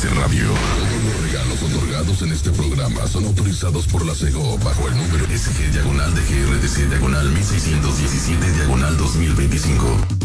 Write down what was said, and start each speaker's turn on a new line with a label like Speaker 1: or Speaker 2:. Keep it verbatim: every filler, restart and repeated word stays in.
Speaker 1: S Radio. Todos los regalos otorgados en este programa son autorizados por la SEGO bajo el número S G diagonal de G R D C diagonal mil seiscientos diecisiete diagonal dos mil veinticinco.